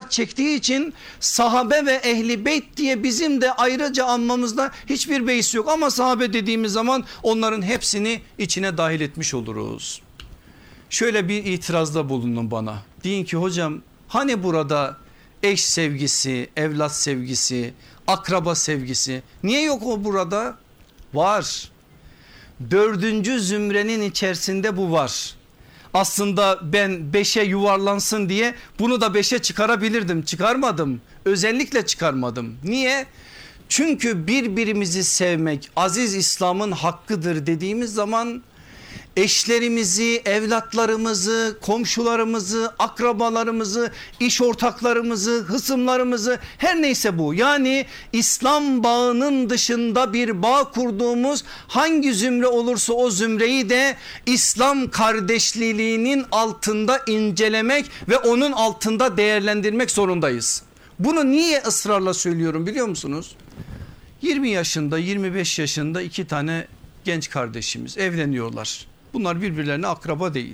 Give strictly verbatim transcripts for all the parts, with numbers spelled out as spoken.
dikkat çektiği için sahabe ve ehli beyt diye bizim de ayrıca anmamızda hiçbir beis yok. Ama sahabe dediğimiz zaman onların hepsini içine dahil etmiş oluruz. Şöyle bir itirazda bulunun bana. Deyin ki hocam hani burada eş sevgisi, evlat sevgisi, akraba sevgisi niye yok o burada? Var. Dördüncü zümrenin içerisinde bu var. Aslında ben beşe yuvarlansın diye bunu da beşe çıkarabilirdim. Çıkarmadım. Özellikle çıkarmadım. Niye? Çünkü birbirimizi sevmek aziz İslam'ın hakkıdır dediğimiz zaman eşlerimizi, evlatlarımızı, komşularımızı, akrabalarımızı, iş ortaklarımızı, hısımlarımızı, her neyse bu. Yani İslam bağının dışında bir bağ kurduğumuz hangi zümre olursa o zümreyi de İslam kardeşliğinin altında incelemek ve onun altında değerlendirmek zorundayız. Bunu niye ısrarla söylüyorum biliyor musunuz? yirmi yaşında, yirmi beş yaşında iki tane genç kardeşimiz evleniyorlar. Bunlar birbirlerine akraba değil.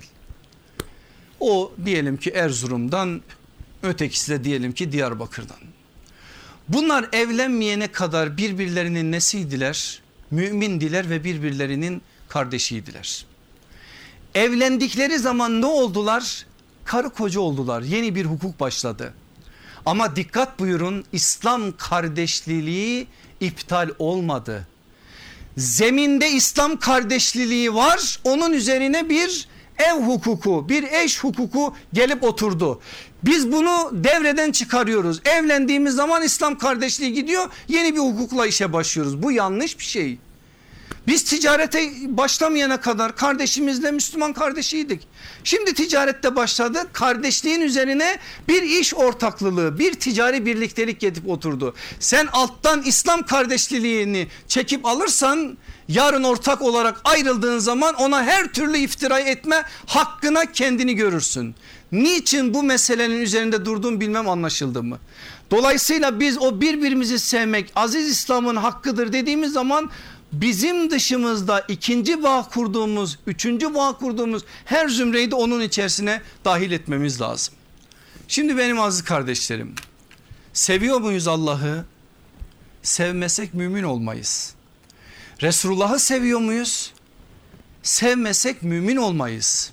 O diyelim ki Erzurum'dan, ötekisi de diyelim ki Diyarbakır'dan. Bunlar evlenmeyene kadar birbirlerinin nesiydiler? Mümindiler ve birbirlerinin kardeşiydiler. Evlendikleri zaman ne oldular? Karı koca oldular. Yeni bir hukuk başladı. Ama dikkat buyurun, İslam kardeşliği iptal olmadı. Zeminde İslam kardeşliği var, onun üzerine bir ev hukuku, bir eş hukuku gelip oturdu. Biz bunu devreden çıkarıyoruz. Evlendiğimiz zaman İslam kardeşliği gidiyor, yeni bir hukukla işe başlıyoruz. Bu yanlış bir şey. Biz ticarete başlamayana kadar kardeşimizle Müslüman kardeşiydik. Şimdi ticarette başladı, kardeşliğin üzerine bir iş ortaklığı, bir ticari birliktelik gelip oturdu. Sen alttan İslam kardeşliğini çekip alırsan yarın ortak olarak ayrıldığın zaman ona her türlü iftira etme hakkına kendini görürsün. Niçin bu meselenin üzerinde durduğum bilmem anlaşıldı mı? Dolayısıyla biz o birbirimizi sevmek aziz İslam'ın hakkıdır dediğimiz zaman bizim dışımızda ikinci bağ kurduğumuz, üçüncü bağ kurduğumuz her zümreyi de onun içerisine dahil etmemiz lazım. Şimdi benim aziz kardeşlerim, seviyor muyuz Allah'ı? Sevmesek mümin olmayız. Resulullah'ı seviyor muyuz? Sevmesek mümin olmayız.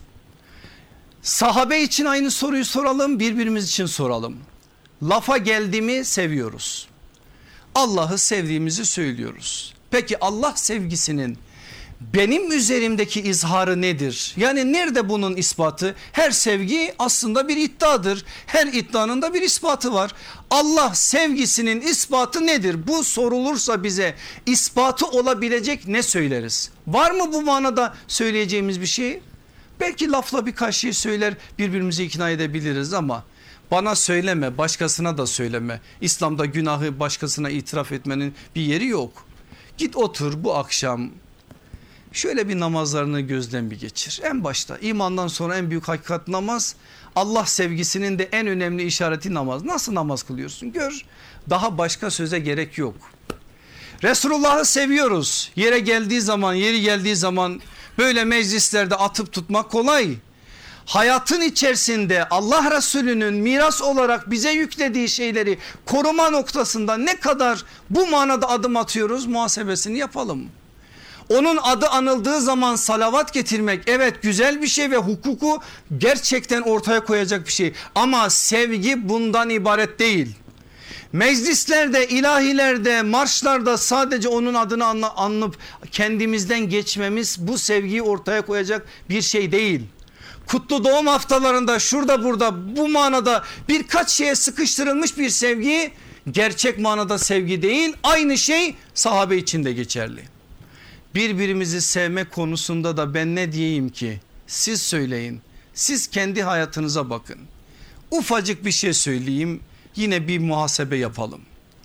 Sahabe için aynı soruyu soralım, birbirimiz için soralım. Lafa geldi mi seviyoruz. Allah'ı sevdiğimizi söylüyoruz. Peki Allah sevgisinin benim üzerimdeki izharı nedir? Yani nerede bunun ispatı? Her sevgi aslında bir iddiadır. Her iddianın da bir ispatı var. Allah sevgisinin ispatı nedir? Bu sorulursa bize ispatı olabilecek ne söyleriz? Var mı bu manada söyleyeceğimiz bir şey? Belki lafla birkaç şey söyler, birbirimizi ikna edebiliriz ama bana söyleme, başkasına da söyleme. İslam'da günahı başkasına itiraf etmenin bir yeri yok. Git otur bu akşam şöyle bir namazlarını gözden bir geçir. En başta imandan sonra en büyük hakikat namaz. Allah sevgisinin de en önemli işareti namaz. Nasıl namaz kılıyorsun gör, daha başka söze gerek yok. Resulullah'ı seviyoruz. Yere geldiği zaman, yeri geldiği zaman böyle meclislerde atıp tutmak kolay. Hayatın içerisinde Allah Resulü'nün miras olarak bize yüklediği şeyleri koruma noktasında ne kadar bu manada adım atıyoruz, muhasebesini yapalım. Onun adı anıldığı zaman salavat getirmek evet güzel bir şey ve hukuku gerçekten ortaya koyacak bir şey. Ama sevgi bundan ibaret değil. Meclislerde, ilahilerde, marşlarda sadece onun adını anıp kendimizden geçmemiz bu sevgiyi ortaya koyacak bir şey değil. Kutlu doğum haftalarında şurada burada bu manada birkaç şeye sıkıştırılmış bir sevgi gerçek manada sevgi değil. Aynı şey sahabe için de geçerli. Birbirimizi sevme konusunda da ben ne diyeyim ki? Siz söyleyin. Siz kendi hayatınıza bakın. Ufacık bir şey söyleyeyim, yine bir muhasebe yapalım.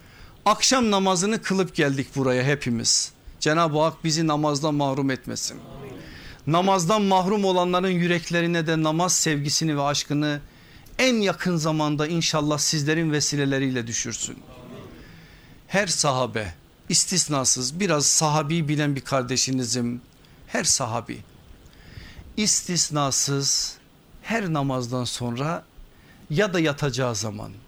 Akşam namazını kılıp geldik buraya hepimiz. Cenab-ı Hak bizi namazdan mahrum etmesin. Namazdan mahrum olanların yüreklerine de namaz sevgisini ve aşkını en yakın zamanda inşallah sizlerin vesileleriyle düşürsün. Her sahabe istisnasız, biraz sahabi bilen bir kardeşinizim, her sahabi istisnasız her namazdan sonra ya da yatacağı zaman